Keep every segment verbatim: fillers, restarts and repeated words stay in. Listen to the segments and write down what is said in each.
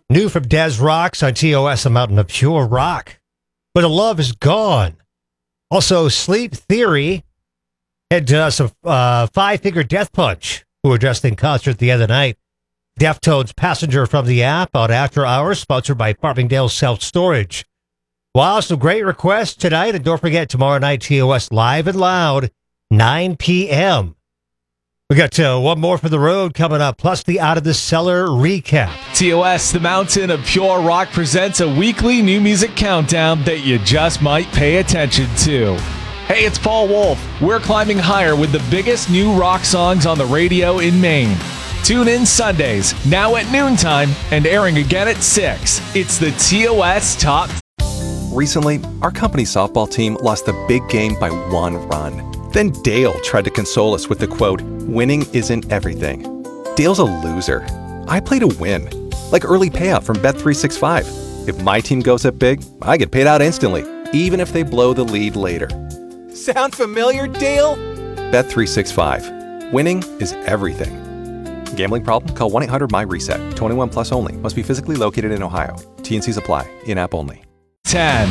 New from Des Rocks on T O S, a mountain of pure rock. But the love is gone. Also, Sleep Theory had uh, some uh, Five Finger Death Punch, who were just in concert the other night. Deftones Passenger from the App on After Hours, sponsored by Farmingdale Self Storage. Wow, some great requests tonight. And don't forget, tomorrow night, T O S Live and Loud, nine p.m. We got uh, one more for the road coming up, plus the Out of the Cellar recap. T O S, the Mountain of Pure Rock, presents a weekly new music countdown that you just might pay attention to. Hey, it's Paul Wolf. We're climbing higher with the biggest new rock songs on the radio in Maine. Tune in Sundays, now at noontime, and airing again at six. It's the T O S Top. Recently, our company softball team lost the big game by one run. Then Dale tried to console us with the quote, "Winning isn't everything." Dale's a loser. I play to win. Like early payout from Bet three sixty-five. If my team goes up big, I get paid out instantly, even if they blow the lead later. Sound familiar, Dale? Bet three sixty-five. Winning is everything. Gambling problem? Call one eight hundred M Y reset. twenty-one plus only. Must be physically located in Ohio. T and Cs apply. In-app only. ten.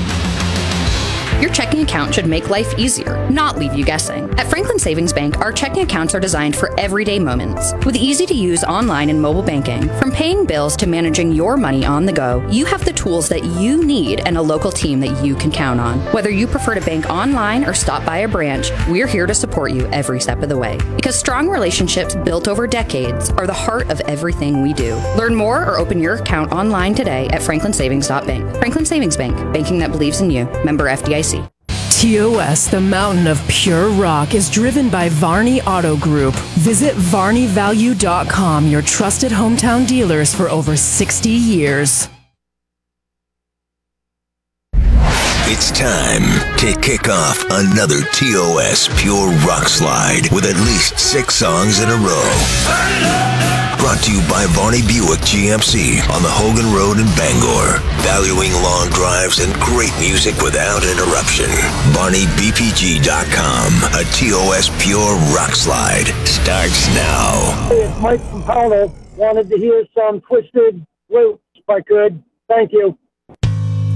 Your checking account should make life easier, not leave you guessing. At Franklin Savings Bank, our checking accounts are designed for everyday moments. With easy-to-use online and mobile banking, from paying bills to managing your money on the go, you have the tools that you need and a local team that you can count on. Whether you prefer to bank online or stop by a branch, we're here to support you every step of the way. Because strong relationships built over decades are the heart of everything we do. Learn more or open your account online today at franklin savings dot bank. Franklin Savings Bank, banking that believes in you. Member F D I C. T O S, the Mountain of Pure Rock, is driven by Varney Auto Group. Visit varney value dot com, your trusted hometown dealers for over sixty years. It's time to kick off another T O S Pure Rock Slide with at least six songs in a row. Brought to you by Varney Buick G M C on the Hogan Road in Bangor. Valuing long drives and great music without interruption. Varney B P G dot com. A T O S Pure Rock Slide starts now. Hey, it's Mike from Powell. Wanted to hear some Twisted Roots if I could. Thank you.